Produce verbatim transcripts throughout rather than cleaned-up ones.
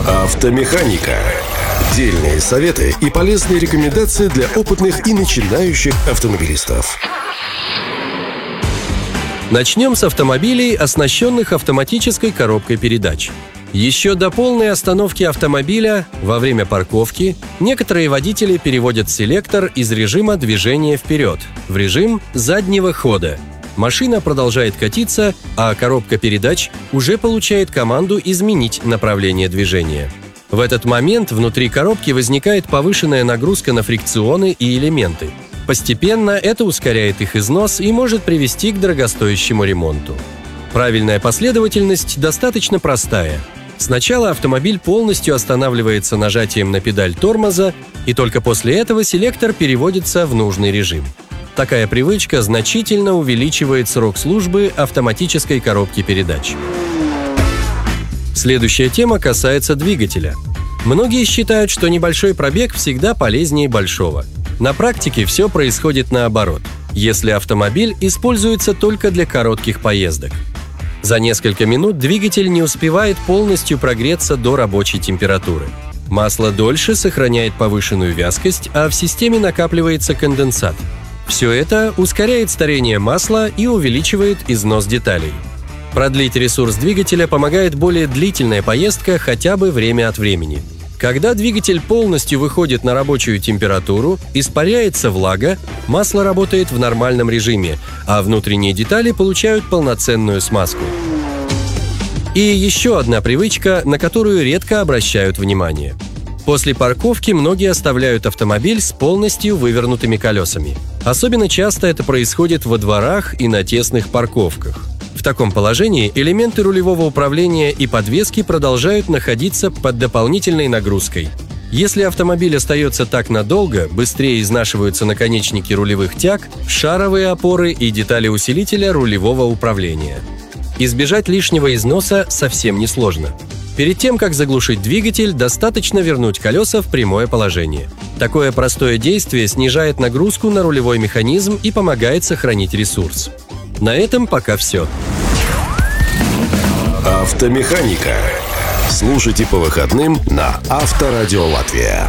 Автомеханика. Дельные советы и полезные рекомендации для опытных и начинающих автомобилистов. Начнем с автомобилей, оснащенных автоматической коробкой передач. Еще до полной остановки автомобиля, во время парковки, некоторые водители переводят селектор из режима движения вперед в режим заднего хода. Машина продолжает катиться, а коробка передач уже получает команду изменить направление движения. В этот момент внутри коробки возникает повышенная нагрузка на фрикционы и элементы. Постепенно это ускоряет их износ и может привести к дорогостоящему ремонту. Правильная последовательность достаточно простая. Сначала автомобиль полностью останавливается нажатием на педаль тормоза, и только после этого селектор переводится в нужный режим. Такая привычка значительно увеличивает срок службы автоматической коробки передач. Следующая тема касается двигателя. Многие считают, что небольшой пробег всегда полезнее большого. На практике все происходит наоборот, если автомобиль используется только для коротких поездок. За несколько минут двигатель не успевает полностью прогреться до рабочей температуры. Масло дольше сохраняет повышенную вязкость, а в системе накапливается конденсат. Все это ускоряет старение масла и увеличивает износ деталей. Продлить ресурс двигателя помогает более длительная поездка хотя бы время от времени. Когда двигатель полностью выходит на рабочую температуру, испаряется влага, масло работает в нормальном режиме, а внутренние детали получают полноценную смазку. И еще одна привычка, на которую редко обращают внимание. После парковки многие оставляют автомобиль с полностью вывернутыми колесами. Особенно часто это происходит во дворах и на тесных парковках. В таком положении элементы рулевого управления и подвески продолжают находиться под дополнительной нагрузкой. Если автомобиль остается так надолго, быстрее изнашиваются наконечники рулевых тяг, шаровые опоры и детали усилителя рулевого управления. Избежать лишнего износа совсем несложно. Перед тем, как заглушить двигатель, достаточно вернуть колеса в прямое положение. Такое простое действие снижает нагрузку на рулевой механизм и помогает сохранить ресурс. На этом пока все. Автомеханика. Слушайте по выходным на Авторадио Латвия.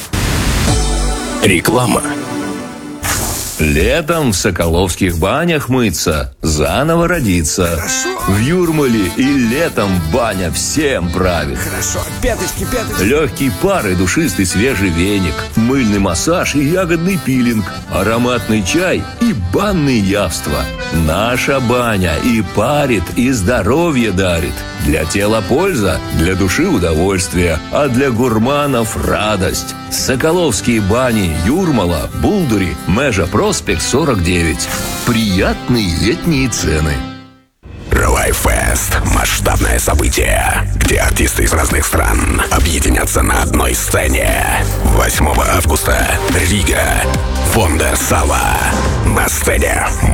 Реклама. Летом в Соколовских банях мыться, заново родиться. Хорошо. В Юрмале и летом баня всем правит. Хорошо. Пяточки, пяточки. Легкий пар и душистый свежий веник, мыльный массаж и ягодный пилинг, ароматный чай и банные явства. Наша баня и парит, и здоровье дарит. Для тела польза, для души удовольствие, а для гурманов радость. Соколовские бани, Юрмала, Булдури, Межа Проспект сорок девять. Приятные летние цены. Релайфест – масштабное событие, где артисты из разных стран объединятся на одной сцене. восьмого августа. Рига. Фондер Сала. На сцене